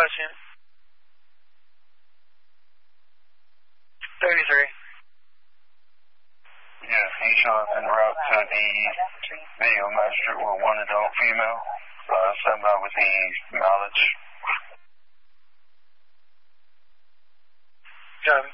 question. 33. Yeah, Keyshawn's en route to the video magistrate with one adult female. Stand by with the knowledge. Done.